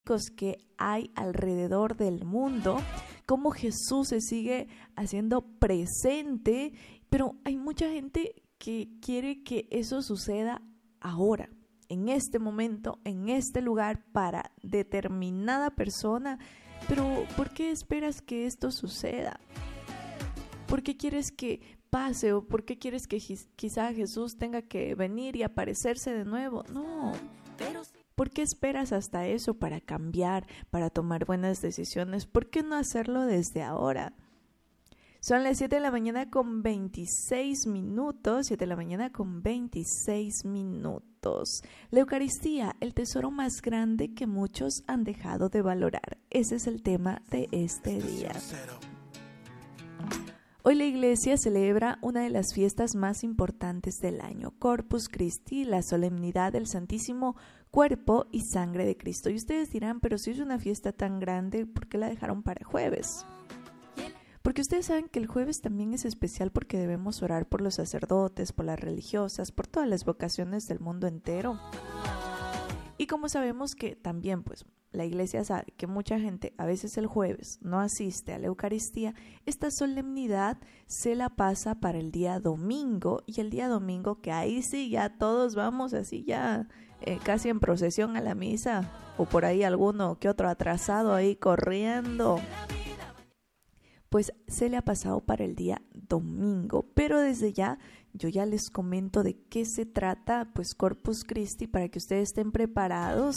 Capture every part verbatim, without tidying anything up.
católicos que hay alrededor del mundo, cómo Jesús se sigue haciendo presente, pero hay mucha gente que quiere que eso suceda ahora, en este momento, en este lugar, para determinada persona. Pero ¿por qué esperas que esto suceda? ¿Por qué quieres que pase o por qué quieres que quizá Jesús tenga que venir y aparecerse de nuevo? No. ¿Por qué esperas hasta eso para cambiar, para tomar buenas decisiones? ¿Por qué no hacerlo desde ahora? Son las siete de la mañana con veintiséis minutos, siete de la mañana con veintiséis minutos. La Eucaristía, el tesoro más grande que muchos han dejado de valorar. Ese es el tema de este día. Hoy la Iglesia celebra una de las fiestas más importantes del año, Corpus Christi, la solemnidad del Santísimo Cuerpo y Sangre de Cristo. Y ustedes dirán, pero si es una fiesta tan grande, ¿por qué la dejaron para jueves? Porque ustedes saben que el jueves también es especial porque debemos orar por los sacerdotes, por las religiosas, por todas las vocaciones del mundo entero. Y como sabemos que también pues la Iglesia sabe que mucha gente a veces el jueves no asiste a la Eucaristía, esta solemnidad se la pasa para el día domingo, y el día domingo que ahí sí ya todos vamos así ya eh, casi en procesión a la misa, o por ahí alguno que otro atrasado ahí corriendo, pues se le ha pasado para el día domingo. Pero desde ya yo ya les comento de qué se trata pues Corpus Christi, para que ustedes estén preparados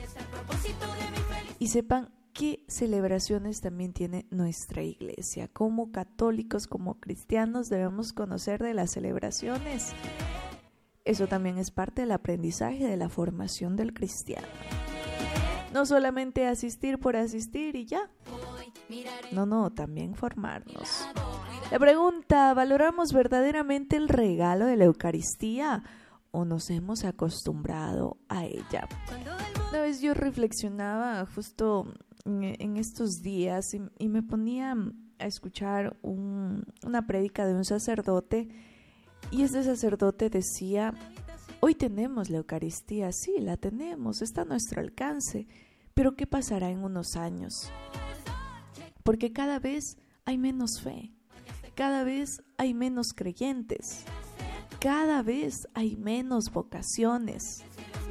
y sepan qué celebraciones también tiene nuestra Iglesia. Como católicos, como cristianos, debemos conocer de las celebraciones. Eso también es parte del aprendizaje, de la formación del cristiano. No solamente asistir por asistir y ya. No, no, también formarnos. La pregunta, ¿valoramos verdaderamente el regalo de la Eucaristía o nos hemos acostumbrado a ella? Una vez yo reflexionaba justo en, en estos días y, y me ponía a escuchar un, una prédica de un sacerdote, y este sacerdote decía: hoy tenemos la Eucaristía, sí, la tenemos, está a nuestro alcance, pero ¿qué pasará en unos años? Porque cada vez hay menos fe, cada vez hay menos creyentes, cada vez hay menos vocaciones.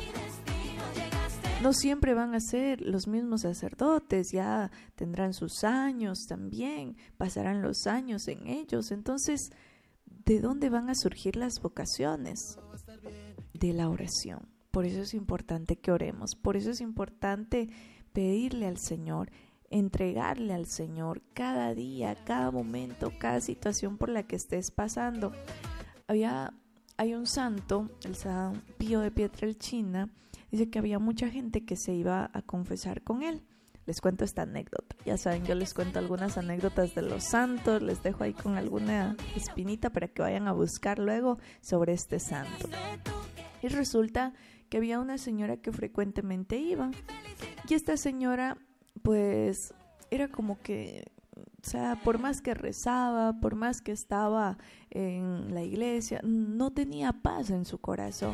No siempre van a ser los mismos sacerdotes, ya tendrán sus años también, pasarán los años en ellos. Entonces, ¿de dónde van a surgir las vocaciones? De la oración. Por eso es importante que oremos, por eso es importante pedirle al Señor, entregarle al Señor cada día, cada momento, cada situación por la que estés pasando. Había, hay un santo, el San Pío de Pietrelcina, dice que había mucha gente que se iba a confesar con él. Les cuento esta anécdota. Ya saben, yo les cuento algunas anécdotas de los santos, les dejo ahí con alguna espinita para que vayan a buscar luego sobre este santo. Y resulta que había una señora que frecuentemente iba, y esta señora pues era como que, o sea, por más que rezaba, por más que estaba en la iglesia, no tenía paz en su corazón.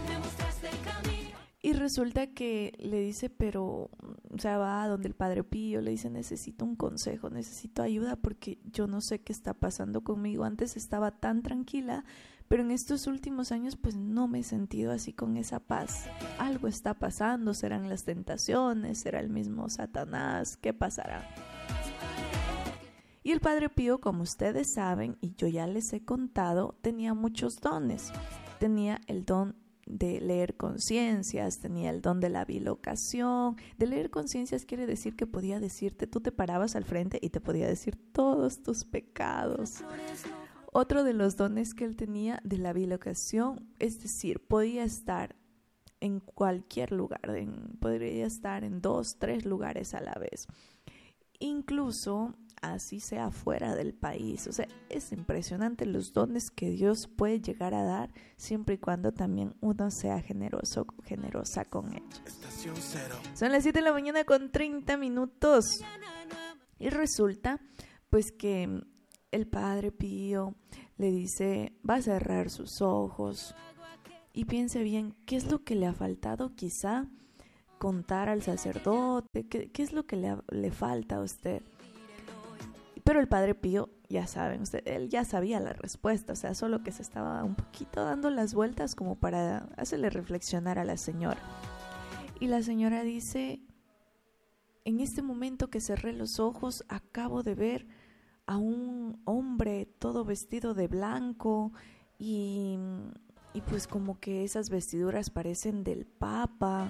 Y resulta que le dice, pero, o sea, va a donde el Padre Pío, le dice: necesito un consejo, necesito ayuda porque yo no sé qué está pasando conmigo. Antes estaba tan tranquila, pero en estos últimos años pues no me he sentido así con esa paz. Algo está pasando, serán las tentaciones, será el mismo Satanás, ¿qué pasará? Y el Padre Pío, como ustedes saben, y yo ya les he contado, tenía muchos dones. Tenía el don de leer conciencias, tenía el don de la bilocación. De leer conciencias quiere decir que podía decirte, tú te parabas al frente y te podía decir todos tus pecados. Otro de los dones que él tenía, de la bilocación, es decir, podía estar en cualquier lugar, en, podría estar en dos, tres lugares a la vez, incluso así sea fuera del país. O sea, es impresionante los dones que Dios puede llegar a dar, siempre y cuando también uno sea generoso, generosa con ellos. Son las siete de la mañana con treinta minutos y resulta pues que el Padre Pío le dice: va a cerrar sus ojos y piense bien qué es lo que le ha faltado quizá contar al sacerdote? ¿Qué, qué es lo que le, le falta a usted? Pero el Padre Pío, ya saben, usted, él ya sabía la respuesta, o sea, solo que se estaba un poquito dando las vueltas como para hacerle reflexionar a la señora. Y la señora dice: en este momento que cerré los ojos, acabo de ver a un hombre todo vestido de blanco y, y pues como que esas vestiduras parecen del Papa.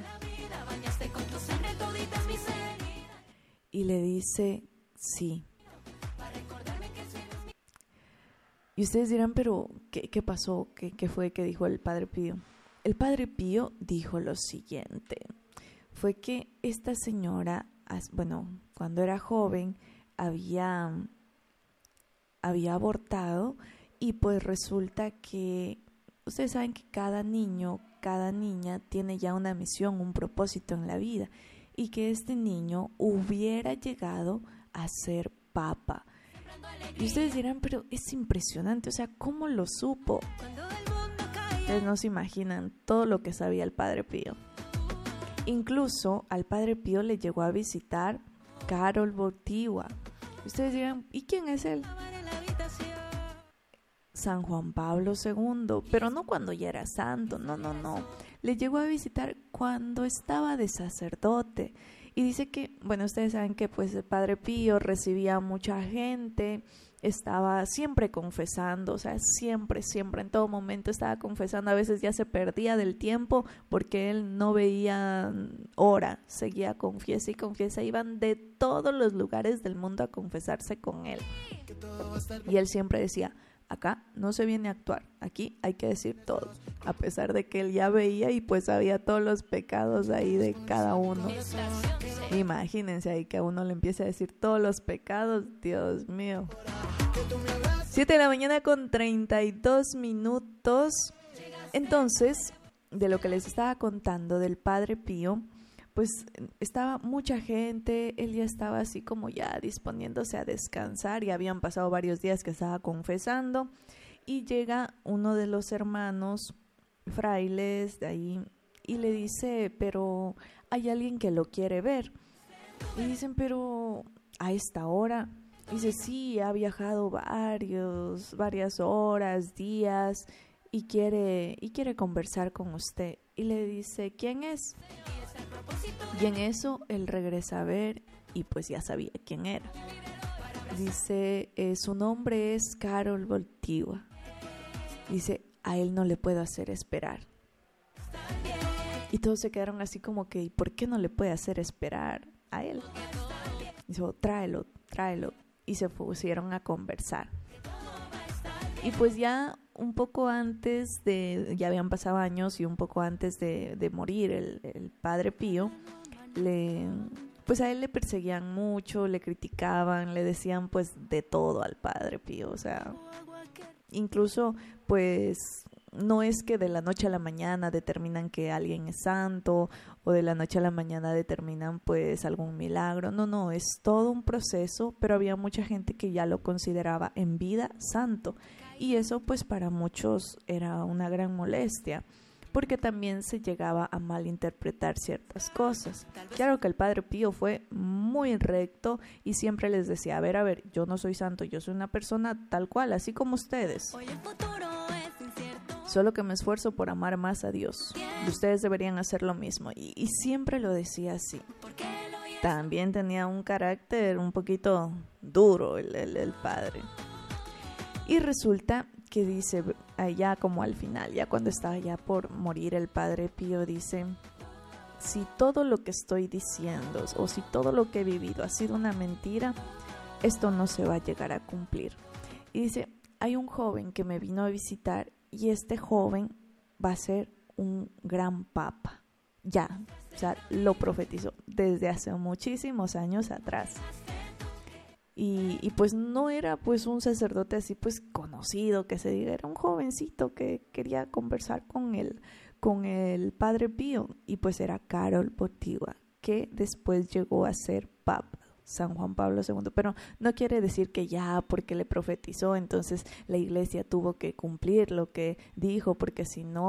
Y le dice: sí. Y ustedes dirán, pero ¿qué, qué pasó? ¿Qué, ¿Qué fue que dijo el Padre Pío? El Padre Pío dijo lo siguiente: fue que esta señora, bueno, cuando era joven, había, había abortado, y pues resulta que ustedes saben que cada niño, cada niña tiene ya una misión, un propósito en la vida, y que este niño hubiera llegado a ser papa. Y ustedes dirán, pero es impresionante, o sea, ¿cómo lo supo? Ustedes no se imaginan todo lo que sabía el Padre Pío. Incluso al Padre Pío le llegó a visitar Karol Wojtyła. Ustedes dirán, ¿y quién es él? San Juan Pablo segundo, pero no cuando ya era santo, no, no, no. Le llegó a visitar cuando estaba de sacerdote. Y dice que, bueno, ustedes saben que pues el Padre Pío recibía a mucha gente, estaba siempre confesando, o sea, siempre, siempre, en todo momento estaba confesando. A veces ya se perdía del tiempo porque él no veía hora, seguía confiesa y confiesa. Iban de todos los lugares del mundo a confesarse con él. Y él siempre decía: acá no se viene a actuar, aquí hay que decir todo, a pesar de que él ya veía y pues sabía todos los pecados ahí de cada uno. Imagínense ahí que a uno le empiece a decir todos los pecados, Dios mío. siete de la mañana con treinta y dos minutos. Entonces, de lo que les estaba contando del Padre Pío, pues estaba mucha gente, él ya estaba así como ya disponiéndose a descansar, y habían pasado varios días que estaba confesando, y llega uno de los hermanos frailes de ahí y le dice: pero hay alguien que lo quiere ver. Y dicen: pero a esta hora. Dice: sí, ha viajado varios, varias horas, días, y quiere, y quiere conversar con usted. Y le dice: ¿quién es? Y en eso él regresa a ver y pues ya sabía quién era. Dice: eh, su nombre es Karol Wojtyła. Dice: a él no le puedo hacer esperar. Y todos se quedaron así como que: ¿y por qué no le puede hacer esperar a él? Dijo: tráelo, tráelo. Y se pusieron a conversar. Y pues ya un poco antes de, ya habían pasado años, y un poco antes de, de morir el, el Padre Pío, le, pues a él le perseguían mucho, le criticaban, le decían pues de todo al Padre Pío, o sea, incluso pues no es que de la noche a la mañana determinan que alguien es santo, o de la noche a la mañana determinan pues algún milagro, no, no, es todo un proceso, pero había mucha gente que ya lo consideraba en vida santo, y eso pues para muchos era una gran molestia, porque también se llegaba a malinterpretar ciertas cosas. Claro que el Padre Pío fue muy recto y siempre les decía: a ver, a ver, yo no soy santo, yo soy una persona tal cual, así como ustedes. Solo que me esfuerzo por amar más a Dios. Y ustedes deberían hacer lo mismo. Y, y siempre lo decía así. También tenía un carácter un poquito duro el, el, el padre. Y resulta que dice, allá como al final, ya cuando estaba ya por morir el Padre Pío, dice: si todo lo que estoy diciendo o si todo lo que he vivido ha sido una mentira, esto no se va a llegar a cumplir. Y dice: hay un joven que me vino a visitar, y este joven va a ser un gran papa. Ya, o sea, lo profetizó desde hace muchísimos años atrás. Y, y pues no era pues un sacerdote así pues conocido que se diga, era un jovencito que quería conversar con él, con el Padre Pío, y pues era Karol Wojtyła, que después llegó a ser papa, San Juan Pablo segundo, pero no quiere decir que ya porque le profetizó, entonces la iglesia tuvo que cumplir lo que dijo, porque si no,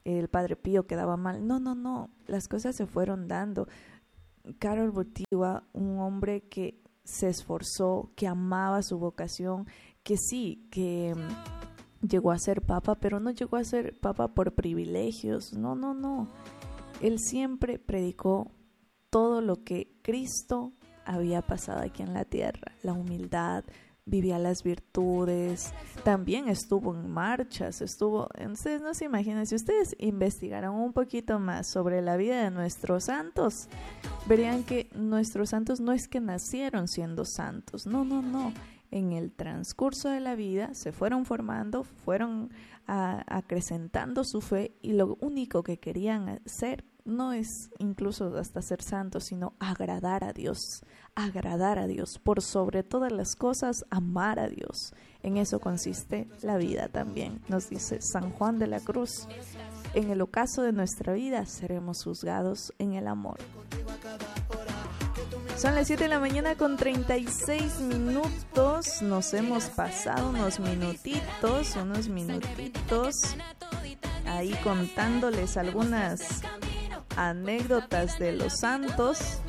el Padre Pío quedaba mal. No, no, no, las cosas se fueron dando. Karol Wojtyła, un hombre que se esforzó, que amaba su vocación, que sí, que um, llegó a ser papa, pero no llegó a ser papa por privilegios. No, no, no. Él siempre predicó todo lo que Cristo había pasado aquí en la tierra, la humildad, vivía las virtudes, también estuvo en marchas, estuvo, ustedes no se imaginan, si ustedes investigaran un poquito más sobre la vida de nuestros santos, verían que nuestros santos no es que nacieron siendo santos, no, no, no, en el transcurso de la vida se fueron formando, fueron a, acrecentando su fe y lo único que querían hacer no es incluso hasta ser santos, sino agradar a Dios, agradar a Dios, por sobre todas las cosas, amar a Dios. En eso consiste la vida también, nos dice San Juan de la Cruz. En el ocaso de nuestra vida seremos juzgados en el amor. Son las siete de la mañana con treinta y seis minutos, nos hemos pasado unos minutitos, unos minutitos, ahí contándoles algunas anécdotas de los santos.